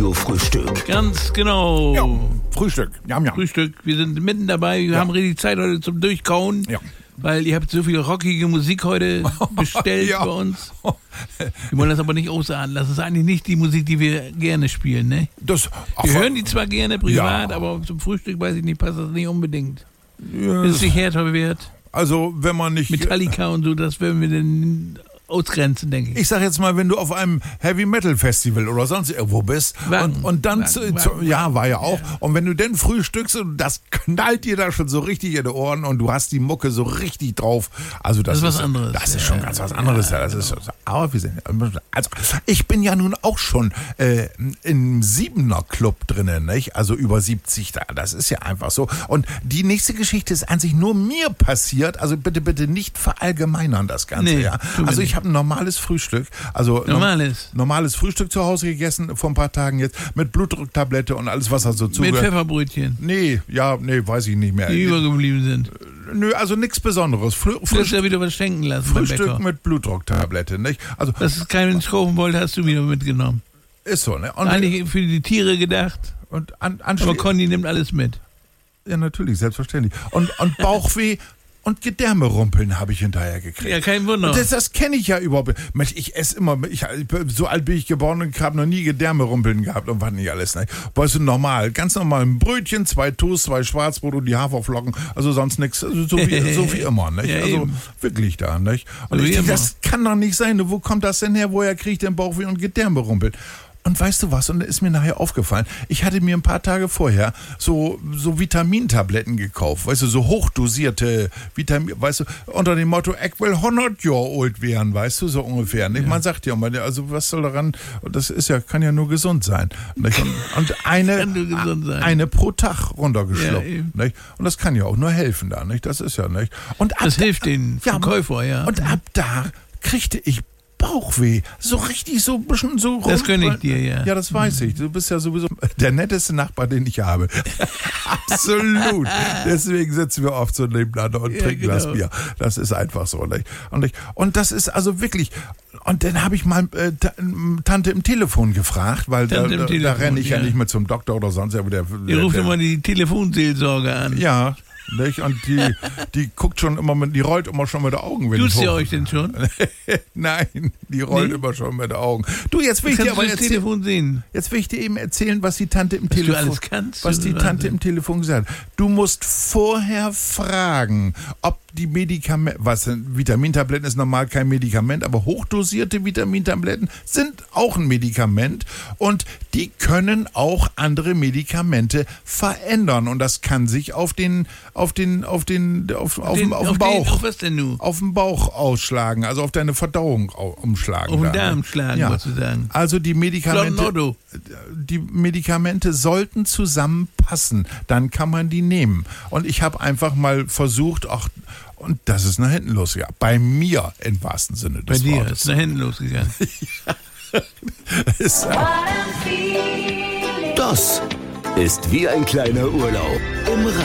Radiofrühstück. Ganz genau. Ja, Frühstück. Jam, jam. Frühstück. Wir sind mitten dabei. Wir haben richtig Zeit heute zum Durchkauen. Ja. Weil ihr habt so viel rockige Musik heute bestellt Ja. bei uns. Wir wollen das aber nicht ausarten lassen. Das ist eigentlich nicht die Musik, die wir gerne spielen, ne? Wir hören die zwar gerne privat, Ja. aber zum Frühstück, weiß ich nicht, passt das nicht unbedingt. Ja, Ist es nicht härter wert? also, wenn man nicht... Metallica und so, das werden wir denn ausgrenzen, denke ich. Ich sag jetzt mal, wenn du auf einem Heavy-Metal-Festival oder sonst irgendwo bist Wacken. und dann, Wacken. ja, war ja auch, und wenn du dann frühstückst und das knallt dir da schon so richtig in die Ohren und du hast die Mucke so richtig drauf, also das ist was anderes. Das ist schon ganz was anderes. Ja, das ist, aber wir sind, also ich bin ja nun auch schon im 7er-Club drinnen, nicht? Also über 70, das ist ja einfach so. Und die nächste Geschichte ist an sich nur mir passiert, also bitte nicht verallgemeinern das Ganze, Nee, ja. tun wir Also nicht. ich habe ein normales Frühstück, also normales Frühstück zu Hause gegessen, vor ein paar Tagen jetzt, mit Blutdrucktablette und alles, was da so Mit zugehört. Pfefferbrötchen, Nee, weiß ich nicht mehr. die übergeblieben sind. Nö, also nichts Besonderes. Du hast ja wieder was schenken lassen beim Frühstück Bäcker. mit Blutdrucktablette, nicht? Also Dass es keinen kaufen wollte, hast du wieder mitgenommen. ist so, ne? Und, Eigentlich für die Tiere gedacht, und aber anschließend, Conny nimmt alles mit. ja natürlich, selbstverständlich. Und Bauchweh und Gedärmerumpeln habe ich hinterher gekriegt. Ja, kein Wunder. Und das kenne ich ja überhaupt nicht. Mensch, ich esse immer, so alt bin ich geboren und habe noch nie Gedärmerumpeln gehabt und was nicht alles. Ne? Weißt du, normal, ganz normal ein Brötchen, 2 Toast, 2 Schwarzbrot und die Haferflocken, also sonst nichts, also so wie immer. Nicht? Ja, also eben. wirklich da. Nicht? Und So ich wie denke, immer. das kann doch nicht sein. Wo kommt das denn her? Woher kriege ich denn Bauchweh und Gedärmerumpeln? Und weißt du was? Und da ist mir nachher aufgefallen, ich hatte mir ein paar Tage vorher so Vitamintabletten gekauft, weißt du, so hochdosierte weißt du, unter dem Motto, ich will 100 Jahre alt werden, weißt du, so ungefähr. Nicht? Man sagt ja immer, also was soll daran, das ist ja, kann ja nur gesund sein. Nicht? Und Kann nur gesund sein. eine pro Tag runtergeschluckt. Ja, eben. Nicht? Und das kann ja auch nur helfen da, nicht? Das ist ja nicht. Und Das hilft den Verkäufer, ja. Und ab da kriegte ich Bauchweh. So richtig, so ein bisschen so rum. Das gönne ich dir, ja. Ja, das weiß ich. Du bist ja sowieso der netteste Nachbar, den ich habe. Absolut. Deswegen sitzen wir oft so nebeneinander und trinken das Bier. Das ist einfach so. Nicht? Und das ist also wirklich... Und dann habe ich mal Tante im Telefon gefragt, weil da renne ich ja nicht mehr zum Doktor oder sonst. Ihr ruft immer die Telefonseelsorge an. Ja, nicht? Und die guckt schon immer die rollt immer schon mit den Augen. Wenn Duzt ihr euch denn schon? Nein, die rollt immer schon mit den Augen. Du, jetzt will ich dir aber das Telefon sehen. Jetzt will ich dir eben erzählen, was die Tante im Was du Telefon, alles kannst, was die Wahnsinn. Tante im Telefon gesagt hat. Du musst vorher fragen, ob die Medikamente, Vitamintabletten ist normal kein Medikament, aber hochdosierte Vitamintabletten sind auch ein Medikament und die können auch andere Medikamente verändern und das kann sich auf dem Bauch, Auf was denn nun? auf dem Bauch ausschlagen, also auf deine Verdauung umschlagen. Auf den da, ne? Darm schlagen, Ja. sozusagen. Also die Flottenotto. Medikamente sollten zusammenpassen, dann kann man die nehmen. Und ich habe einfach mal versucht, und das ist nach hinten losgegangen. Bei mir im wahrsten Sinne Bei des dir Wortes. ist nach hinten losgegangen. Das ist wie ein kleiner Urlaub im